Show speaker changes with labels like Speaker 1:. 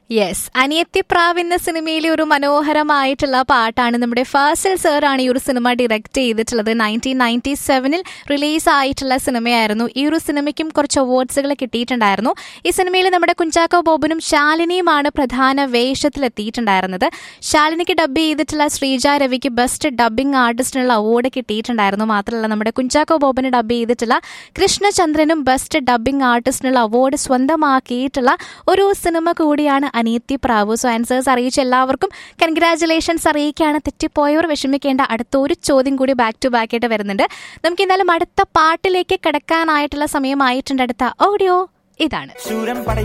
Speaker 1: Yes, Aniyathipravu എന്ന സിനിമയിലെ ഒരു മനോഹരമായിട്ടുള്ള പാട്ടാണ്. നമ്മുടെ ഫാസിൽ സർ ആണ് ഈ ഒരു സിനിമ ഡയറക്റ്റ് ചെയ്തിട്ടുള്ളത്. 1997 റിലീസ് ആയിട്ടുള്ള സിനിമയായിരുന്നു. ഈ ഒരു സിനിമയ്ക്കും കുറച്ച് അവാർഡ്സുകൾ കിട്ടിയിട്ടുണ്ടായിരുന്നു. ഈ സിനിമയിൽ നമ്മുടെ കുഞ്ചാക്കോ ബോബനും ശാലിനിയുമാണ് പ്രധാന വേഷത്തിലെത്തിയിട്ടുണ്ടായിരുന്നത്. ശാലിനിക്ക് ഡബ് ചെയ്തിട്ടുള്ള ശ്രീജ രവിക്ക് ബെസ്റ്റ് ഡബിംഗ് ആർട്ടിസ്റ്റിനുള്ള അവാർഡ് കിട്ടിയിട്ടുണ്ടായിരുന്നു. മാത്രമല്ല നമ്മുടെ കുഞ്ചാക്കോ ബോബന് ഡബ് ചെയ്തിട്ടുള്ള കൃഷ്ണചന്ദ്രനും ബെസ്റ്റ് ഡബിംഗ് ആർട്ടിസ്റ്റിനുള്ള അവാർഡ് സ്വന്തമാക്കിയിട്ടുള്ള ഒരു സിനിമ കൂടിയാണ് അനിയത്തിപ്രാവ്. സോ ആൻസേഴ്സ് അറിയിച്ച എല്ലാവർക്കും കൺഗ്രാറ്റുലേഷൻസ് അറിയിക്കുകയാണ്. തെറ്റിപ്പോയവർ വിഷമിക്കേണ്ട. അടുത്തൊരു ചോദ്യം കൂടി ബാക്ക് ടു ബാക്ക് ആയിട്ട് വരുന്നുണ്ട്. നമുക്ക് എന്തായാലും അടുത്ത പാട്ടിലേക്ക് കിടക്കാനായിട്ടുള്ള സമയമായിട്ടുണ്ട്. അടുത്ത ഓഡിയോ ഇതാണ്.